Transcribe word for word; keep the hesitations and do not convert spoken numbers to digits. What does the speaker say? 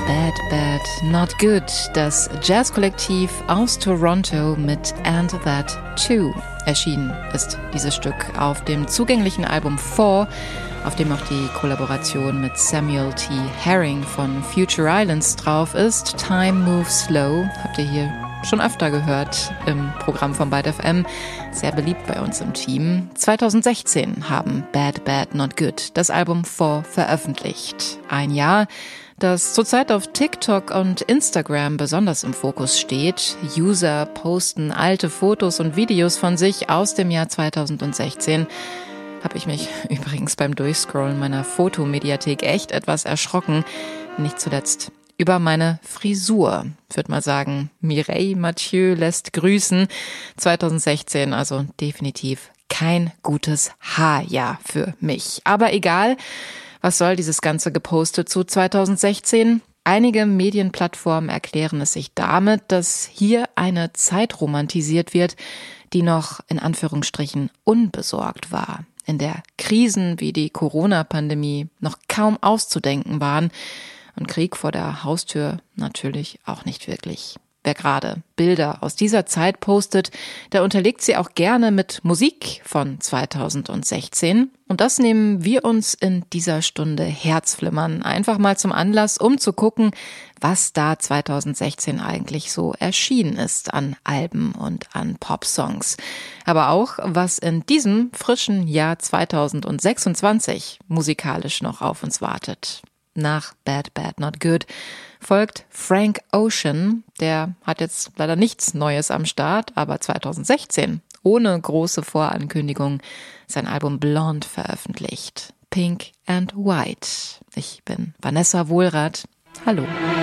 Bad, Bad, Not Good, das Jazzkollektiv aus Toronto mit And That Too. Erschienen ist dieses Stück auf dem zugänglichen Album Four, auf dem auch die Kollaboration mit Samuel T. Herring von Future Islands drauf ist. Time Moves Slow, habt ihr hier schon öfter gehört im Programm von Byte F M. Sehr beliebt bei uns im Team. zwanzig sechzehn haben Bad, Bad, Not Good das Album Four veröffentlicht. Ein Jahr, das zurzeit auf TikTok und Instagram besonders im Fokus steht. User posten alte Fotos und Videos von sich aus dem Jahr zwanzig sechzehn. Habe ich mich übrigens beim Durchscrollen meiner Fotomediathek echt etwas erschrocken. Nicht zuletzt über meine Frisur. Ich würde mal sagen, Mireille Mathieu lässt grüßen. zwanzig sechzehn, also definitiv kein gutes Haarjahr für mich. Aber egal, was soll dieses ganze Geposte zu zwanzig sechzehn? Einige Medienplattformen erklären es sich damit, dass hier eine Zeit romantisiert wird, die noch in Anführungsstrichen unbesorgt war, in der Krisen wie die Corona-Pandemie noch kaum auszudenken waren und Krieg vor der Haustür natürlich auch nicht wirklich. Wer gerade Bilder aus dieser Zeit postet, der unterlegt sie auch gerne mit Musik von zwanzig sechzehn. Und das nehmen wir uns in dieser Stunde Herzflimmern einfach mal zum Anlass, um zu gucken, was da zwanzig sechzehn eigentlich so erschienen ist an Alben und an Popsongs. Aber auch, was in diesem frischen Jahr zwanzig sechsundzwanzig musikalisch noch auf uns wartet. Nach Bad, Bad, Not Good folgt Frank Ocean. Der hat jetzt leider nichts Neues am Start, aber zwanzig sechzehn, ohne große Vorankündigung, sein Album Blonde veröffentlicht. Pink and White. Ich bin Vanessa Wohlrath. Hallo.